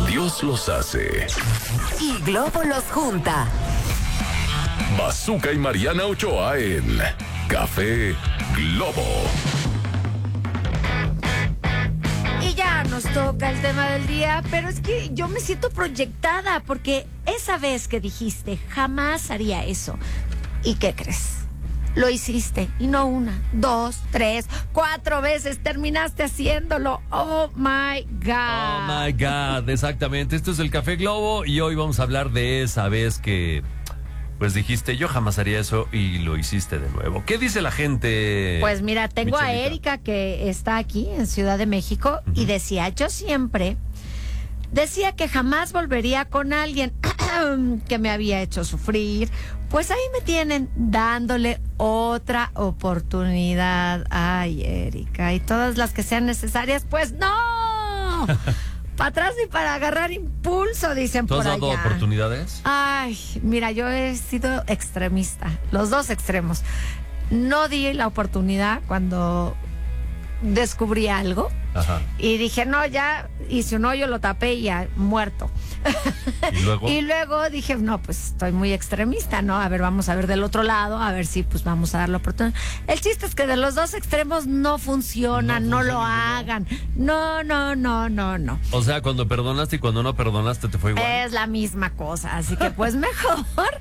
Dios los hace y Globo los junta. Bazooka y Mariana Ochoa en Café Globo. Y ya nos toca el tema del día, pero es que yo me siento proyectada porque esa vez que dijiste jamás haría eso. ¿Y qué crees? Lo hiciste, y no 1, 2, 3, 4 veces terminaste haciéndolo. Oh my God. Oh my God, exactamente. Esto es el Café Globo y hoy vamos a hablar de esa vez que pues dijiste yo jamás haría eso y lo hiciste de nuevo. ¿Qué dice la gente? Pues mira, tengo a Erika que está aquí en Ciudad de México y decía, yo siempre decía que jamás volvería con alguien que me había hecho sufrir. Pues ahí me tienen dándole otra oportunidad. Ay, Erika, y todas las que sean necesarias, pues no. Para atrás ni para agarrar impulso, dicen por allá. ¿Tú has dado oportunidades? Ay, mira, yo he sido extremista, los dos extremos. No di la oportunidad cuando descubrí algo. Ajá. Y dije, no, ya hice un hoyo, lo tapé y ya, muerto. ¿Y luego dije, no, pues estoy muy extremista, ¿no? A ver, vamos a ver del otro lado, a ver si pues vamos a dar la oportunidad. El chiste es que de los dos extremos no funcionan, no lo hagan. No. O sea, cuando perdonaste y cuando no perdonaste te fue igual. Es la misma cosa, así que pues mejor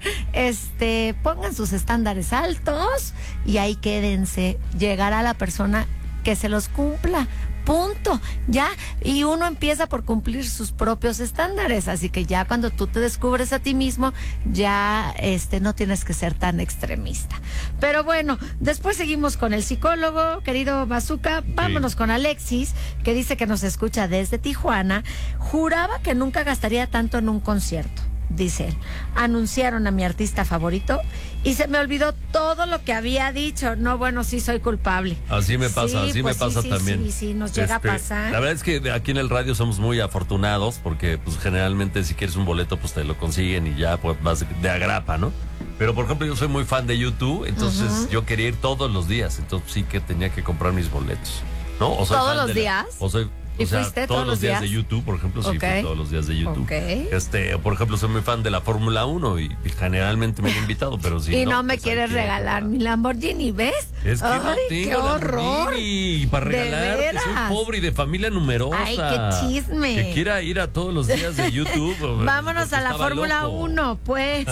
pongan sus estándares altos y ahí quédense. Llegará la persona que se los cumpla. Punto, ya, y uno empieza por cumplir sus propios estándares, así que ya cuando tú te descubres a ti mismo, ya no tienes que ser tan extremista. Pero bueno, después seguimos con el psicólogo, querido Bazooka, vámonos con Alexis, que dice que nos escucha desde Tijuana. Juraba que nunca gastaría tanto en un concierto. Dice él, anunciaron a mi artista favorito y se me olvidó todo lo que había dicho. No, bueno, sí soy culpable. Así me pasa, sí, me pasa también. Sí, nos llega a pasar. La verdad es que aquí en el radio somos muy afortunados porque pues generalmente si quieres un boleto pues te lo consiguen y ya pues vas de agrapa, ¿no? Pero por ejemplo yo soy muy fan de YouTube, entonces yo quería ir todos los días, entonces sí que tenía que comprar mis boletos, ¿no? O soy ¿Todos fan los días? ¿Y fuiste todos los días de YouTube, por ejemplo? Sí, fui todos los días de YouTube. Okay. Por ejemplo, soy muy fan de la Fórmula 1 y generalmente me han invitado, pero sí. Y no me quieres regalar mi Lamborghini, ¿ves? Es que no tengo qué horror. Y para regalar, que soy pobre y de familia numerosa. Ay, qué chisme. Que quiera ir a todos los días de YouTube. Vámonos a la Fórmula 1, pues.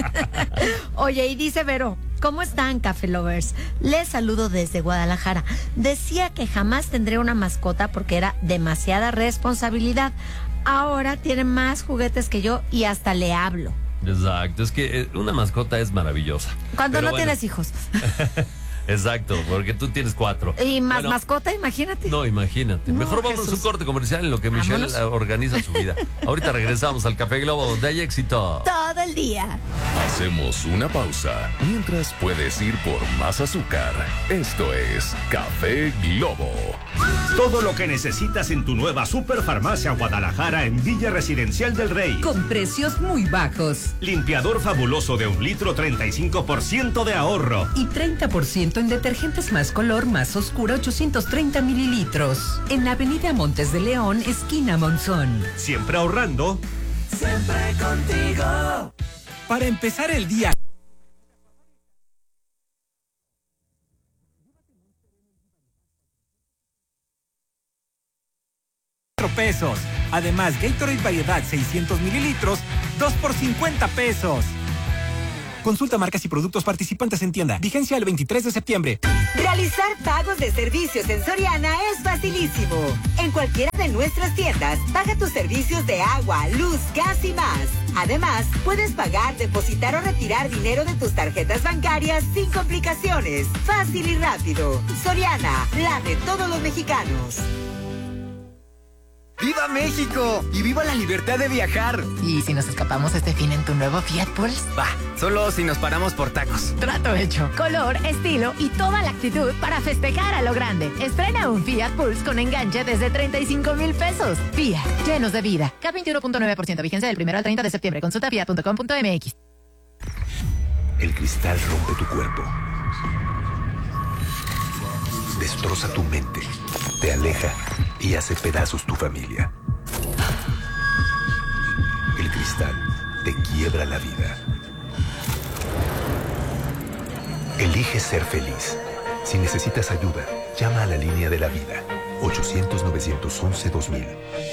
Oye, y dice Vero, ¿cómo están, Café Lovers? Les saludo desde Guadalajara. Decía que jamás tendré una mascota porque era demasiada responsabilidad. Ahora tiene más juguetes que yo y hasta le hablo. Exacto, es que una mascota es maravillosa. Cuando no tienes hijos. Exacto, porque tú tienes 4. Y más mascota, imagínate. No, imagínate. Mejor vamos a un corte comercial en lo que Michelle organiza su vida. Ahorita regresamos al Café Globo, donde hay éxito todo el día. Hacemos una pausa mientras puedes ir por más azúcar. Esto es Café Globo. Todo lo que necesitas en tu nueva Superfarmacia Guadalajara en Villa Residencial del Rey. Con precios muy bajos. Limpiador fabuloso de 1 litro, 35% de ahorro. Y 30% en detergentes más color, más oscuro, 830 mililitros. En la avenida Montes de León, esquina Monzón. Siempre ahorrando. Siempre contigo. Para empezar el día. Pesos. Además, Gatorade variedad 600 mililitros, 2 por 50 pesos. Consulta marcas y productos participantes en tienda. Vigencia el 23 de septiembre. Realizar pagos de servicios en Soriana es facilísimo. En cualquiera de nuestras tiendas, paga tus servicios de agua, luz, gas y más. Además, puedes pagar, depositar o retirar dinero de tus tarjetas bancarias sin complicaciones. Fácil y rápido. Soriana, la de todos los mexicanos. ¡Viva México! ¡Y viva la libertad de viajar! ¿Y si nos escapamos este fin en tu nuevo Fiat Pulse? Va, solo si nos paramos por tacos. Trato hecho. Color, estilo y toda la actitud para festejar a lo grande. Estrena un Fiat Pulse con enganche desde 35,000 pesos. Fiat, llenos de vida. K21.9%, vigencia del 1 al 30 de septiembre. Consulta fiat.com.mx. El cristal rompe tu cuerpo. Destroza tu mente. Te aleja y hace pedazos tu familia. te quiebra la vida. Elige ser feliz. Si necesitas ayuda, llama a la línea de la vida. 800-911-2000.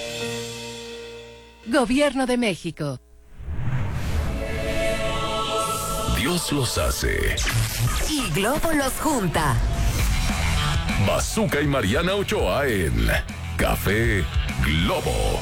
Gobierno de México. Dios los hace. Y Globo los junta. Bazooka y Mariana Ochoa en Café Globo.